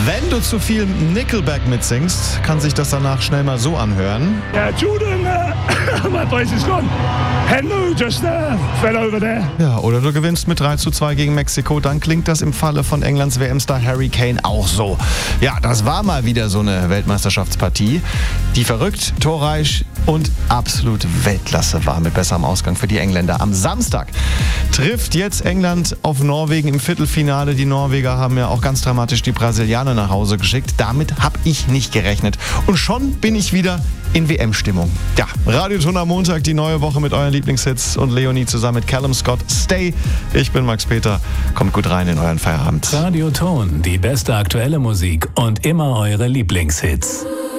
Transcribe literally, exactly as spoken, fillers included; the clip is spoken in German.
Wenn du zu viel Nickelback mitsingst, kann sich das danach schnell mal so anhören. Yeah, Jordan, uh, my place is gone. Hello, just uh, fell over there. Ja, oder du gewinnst mit drei zu zwei gegen Mexiko, dann klingt das im Falle von Englands W M-Star Harry Kane auch so. Ja, das war mal wieder so eine Weltmeisterschaftspartie, die verrückt, torreich und absolut Weltklasse war, mit besserem Ausgang für die Engländer. Am Samstag trifft jetzt England auf Norwegen im Viertelfinale. Die Norweger haben ja auch ganz dramatisch die Brasilianer nach Hause geschickt. Damit habe ich nicht gerechnet. Und schon bin ich wieder in W M-Stimmung. Ja, Radioton am Montag, die neue Woche mit euren Lieblingshits und Leonie zusammen mit Callum Scott. Stay. Ich bin Max Peter. Kommt gut rein in euren Feierabend. Radioton, die beste aktuelle Musik und immer eure Lieblingshits.